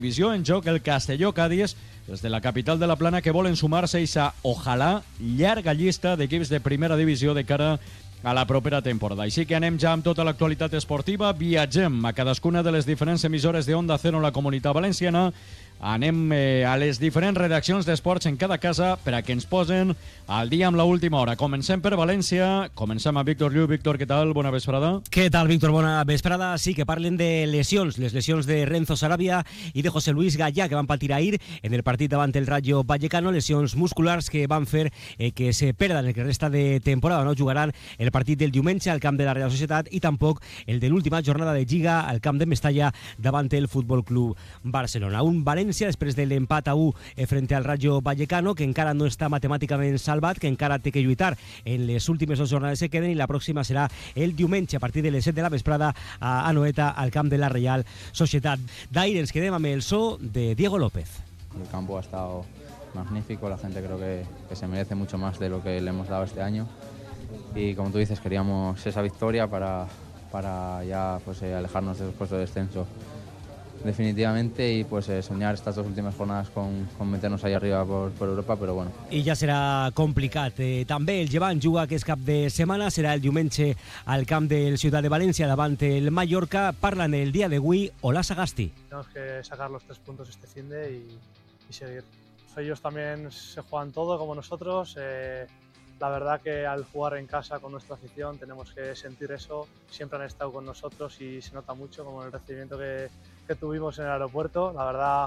Divisió en joc el Castelló-Cádiz des de la capital de la Plana, que volen sumar-se a aquesta, ojalà, llarga llista d'equips de primera divisió de cara a la propera temporada. Així que anem ja amb tota l'actualitat esportiva, viatgem a cadascuna de les diferents emissores de Onda Cero en la Comunitat Valenciana, anem a les diferents redaccions d'esports en cada casa per a que ens posen al dia amb l'última hora. Comencem per València, comencem amb Víctor Llull. Víctor, què tal? Bona vesprada. Què tal, Víctor? Bona vesprada. Sí, que parlen de lesions, les lesions de Renzo Sarabia i de José Luis Gallà, que van patir ahir en el partit davant el Rayo Vallecano, lesions musculars que van fer que se perdan el que resta de temporada. No jugaran el partit del diumenge al camp de la Real Societat i tampoc el de l'última jornada de Lliga al camp de Mestalla davant el Futbol Club Barcelona. Un València després de l'empat a 1 frente al Rayo Vallecano, que encara no està matemàticament salvat, que encara té que lluitar en les últimes 2 jornades que queden, i la pròxima serà el diumenge a partir de les 7 de la vesprada a Anoeta al camp de la Real Societat. D'ahir ens quedem amb el so de Diego López. El campo ha estado magnífico, la gente creo que se merece mucho más de lo que le hemos dado este año, y como tú dices, queríamos esa victoria para ya pues alejarnos de los puestos de descenso definitivamente, y pues soñar estas 2 últimas jornadas con meternos ahí arriba por Europa, però bueno. I ja serà complicat. També el Llevant juga aquest cap de setmana, serà el diumenge al camp del Ciutat de València davant el Mallorca. Parlen el dia d'avui Ola Sagasti. Tenemos que sacar los 3 puntos este finde y seguir. Ellos también se juegan todo como nosotros. La verdad que al jugar en casa con nuestra afición tenemos que sentir eso. Siempre han estado con nosotros y se nota mucho, como el recibimiento que tuvimos en el aeropuerto. La verdad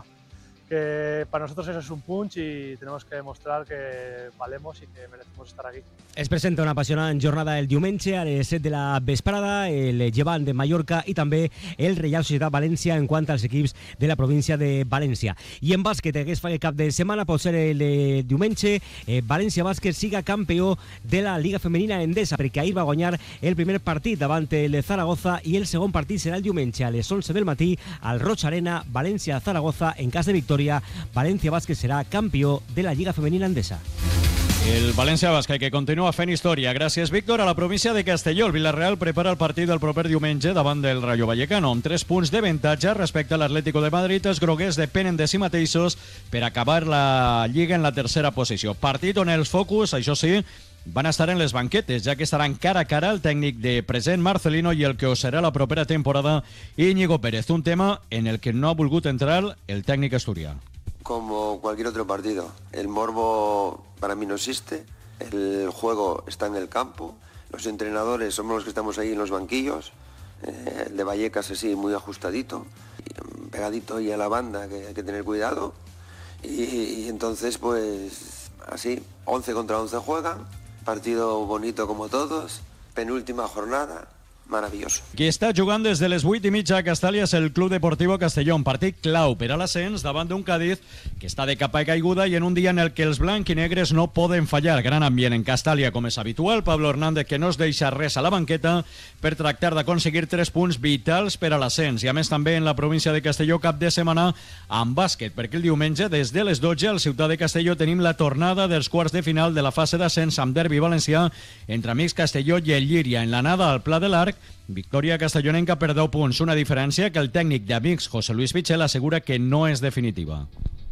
que para nosotros eso es un punch y tenemos que demostrar que valemos y que merecemos estar aquí. Es presenta una apassionant jornada el diumenge a les 7 de la vesprada, el Llevant de Mallorca i també el Real Societat València en quant als equips de la província de València. I en bàsquet, aquest cap de setmana pot ser el diumenge, València Bàsquet siga campió de la Lliga Femenina Endesa, perquè ahir va guanyar el primer partit davant el Zaragoza i el segon partit serà el diumenge a les 11 del matí al Roig Arena. València-Zaragoza. En cas de victòria, València Bàsquet serà campió de la Lliga Femenina Endesa. El València Bàsquet, que continua fent història. Gràcies, Víctor. A la província de Castelló, el Villarreal prepara el partit del proper diumenge davant del Rayo Vallecano, amb 3 punts d'avantatge respecte a l'Atlético de Madrid. Els groguers depenen de si mateixos per acabar la Lliga en la tercera posició. Partit on els focus, això sí, van estar en les banquetes, ja que estaran cara a cara el tècnic de present Marcelino i el que ho serà la propera temporada, Íñigo Pérez. Un tema en el que no ha volgut entrar el tècnic asturià. Como cualquier otro partido, el morbo para mí no existe, el juego está en el campo, los entrenadores somos los que estamos ahí en los banquillos, el de Vallecas así muy ajustadito, pegadito ahí a la banda, que hay que tener cuidado, y entonces pues así, 11 contra 11 juegan, partido bonito como todos, penúltima jornada. Maravilloso. Qui està jugant des de les 8:30 a Castàlia és el Club Deportivo Castelló, un partit clau per a l'ascens davant d'un Cádiz que està de capa i caiguda i en un dia en el que els blanc-i-negres no poden fallar. Gran ambient en Castàlia, com és habitual. Pablo Hernández, que no es deixa res a la banqueta per tractar d'aconseguir 3 punts vitals per a l'ascens. I a més també en la província de Castelló cap de setmana amb bàsquet, perquè el diumenge des de les 12 al Ciutat de Castelló tenim la tornada dels quarts de final de la fase d'ascens amb derbi valencià entre Amics Castelló i el Llíria. En l'anada al Pla de l'Arc, victòria castellonenca per 10 punts, una diferència que el tècnic d'Amics, José Luis Pichel, asegura que no es definitiva.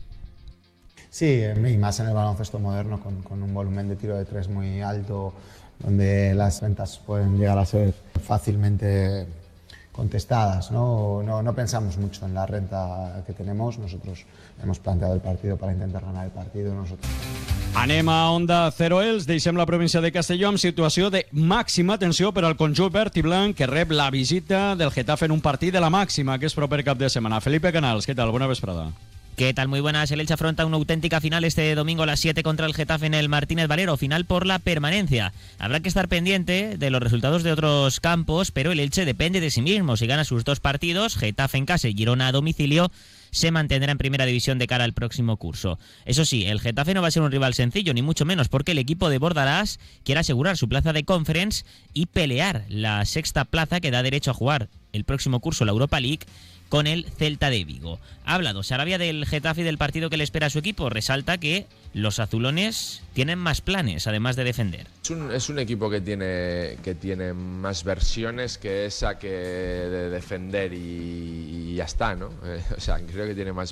Sí, y más en el baloncesto moderno, con un volumen de tiro de 3 muy alto, donde las ventas pueden llegar a ser fácilmente contestadas, ¿no? No pensamos mucho en la renta que tenemos, nosotros hemos planteado el partido para intentar ganar el partido. Anem a Onda Cero Els, deixem la província de Castelló amb situació de màxima tensió per al conjunt verd i blanc, que rep la visita del Getafe en un partit de la màxima, que és proper cap de setmana. Felipe Canals, ¿qué tal? Buena vesprada. ¿Qué tal? Muy buenas. El Elche afronta una auténtica final este domingo a las 7 contra el Getafe en el Martínez Valero, final por la permanencia. Habrá que estar pendiente de los resultados de otros campos, pero el Elche depende de sí mismo. Si gana sus 2 partidos, Getafe en casa y Girona a domicilio, se mantendrá en primera división de cara al próximo curso. Eso sí, el Getafe no va a ser un rival sencillo, ni mucho menos, porque el equipo de Bordalás quiere asegurar su plaza de Conference y pelear la 6ª plaza que da derecho a jugar el próximo curso la Europa League con el Celta de Vigo. Ha hablado Sarabia del Getafe y del partido que le espera a su equipo. Resalta que los azulones tienen más planes, además de defender. Es un equipo que tiene más versiones que esa que de defender y ya está, ¿no? O sea, creo que tiene más